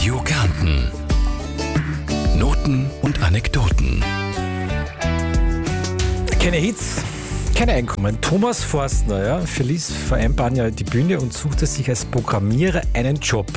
Radio Kärnten. Noten und Anekdoten. Keine Hits, kein Einkommen. Thomas Forstner verließ vor ein paar Jahren die Bühne und suchte sich als Programmierer einen Job.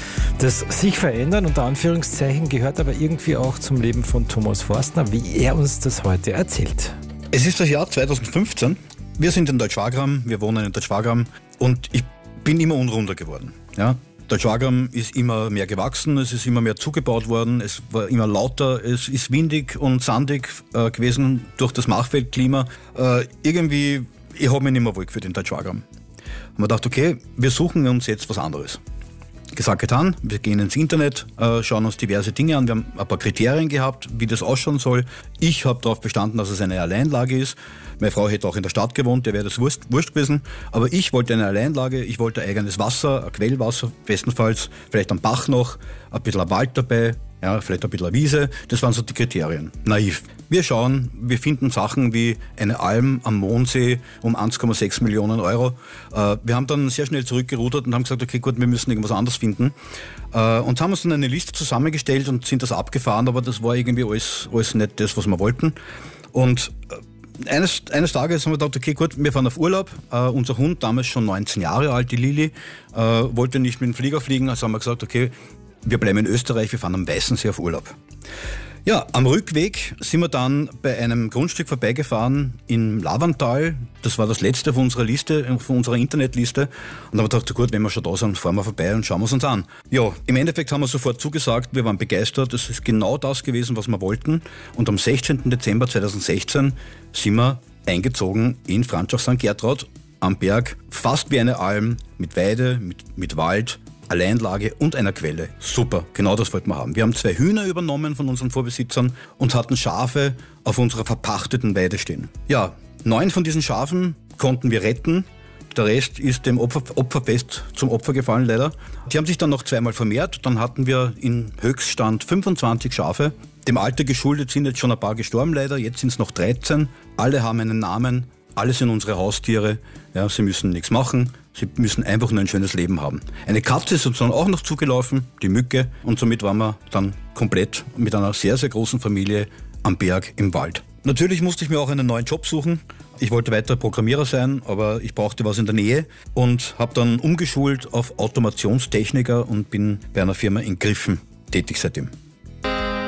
Das sich verändern, unter Anführungszeichen, gehört aber irgendwie auch zum Leben von Thomas Forstner, wie er uns das heute erzählt. Es ist das Jahr 2015. Wir sind in Deutsch-Wagram, wir wohnen in Deutsch-Wagram und ich bin immer unrunder geworden. Ja? Deutsch-Wagram ist immer mehr gewachsen, es ist immer mehr zugebaut worden, es war immer lauter, es ist windig und sandig gewesen durch das Machfeldklima. Irgendwie, ich habe mich nicht mehr wohl gefühlt in Deutsch-Wagram. Und wir gedacht, okay, wir suchen uns jetzt was anderes. Gesagt, getan, wir gehen ins Internet, schauen uns diverse Dinge an. Wir haben ein paar Kriterien gehabt, wie das ausschauen soll. Ich habe darauf bestanden, dass es eine Alleinlage ist. Meine Frau hätte auch in der Stadt gewohnt, der wäre das wurscht gewesen. Aber ich wollte eine Alleinlage, ich wollte eigenes Wasser, ein Quellwasser bestenfalls, vielleicht ein Bach noch, ein bisschen ein Wald dabei, ja, vielleicht ein bisschen eine Wiese. Das waren so die Kriterien. Naiv. Wir schauen, wir finden Sachen wie eine Alm am Mondsee um 1,6 Millionen Euro. Wir haben dann sehr schnell zurückgerudert und haben gesagt, okay, gut, wir müssen irgendwas anderes finden. Und haben uns dann eine Liste zusammengestellt und sind das abgefahren, aber das war irgendwie alles nicht das, was wir wollten. Und eines Tages haben wir gedacht, okay, gut, wir fahren auf Urlaub. Unser Hund, damals schon 19 Jahre alt, die Lili, wollte nicht mit dem Flieger fliegen. Also haben wir gesagt, okay, wir bleiben in Österreich, wir fahren am Weißensee auf Urlaub. Ja, am Rückweg sind wir dann bei einem Grundstück vorbeigefahren im Lavantal. Das war das letzte von unserer Liste, von unserer Internetliste. Und dann haben wir gedacht, gut, wenn wir schon da sind, fahren wir vorbei und schauen wir es uns an. Ja, im Endeffekt haben wir sofort zugesagt, wir waren begeistert. Das ist genau das gewesen, was wir wollten. Und am 16. Dezember 2016 sind wir eingezogen in Franschach St. Gertraud am Berg. Fast wie eine Alm, mit Weide, mit Wald. Alleinlage und einer Quelle. Super, genau das wollten wir haben. Wir haben 2 Hühner übernommen von unseren Vorbesitzern und hatten Schafe auf unserer verpachteten Weide stehen. Ja, 9 von diesen Schafen konnten wir retten. Der Rest ist dem Opferfest zum Opfer gefallen, leider. Die haben sich dann noch 2-mal vermehrt. Dann hatten wir in Höchststand 25 Schafe. Dem Alter geschuldet sind jetzt schon ein paar gestorben, leider. Jetzt sind es noch 13. Alle haben einen Namen. Alle sind unsere Haustiere. Ja, sie müssen nichts machen. Sie müssen einfach nur ein schönes Leben haben. Eine Katze ist uns dann auch noch zugelaufen, die Mücke. Und somit waren wir dann komplett mit einer sehr, sehr großen Familie am Berg im Wald. Natürlich musste ich mir auch einen neuen Job suchen. Ich wollte weiter Programmierer sein, aber ich brauchte was in der Nähe und habe dann umgeschult auf Automationstechniker und bin bei einer Firma in Griffen tätig seitdem.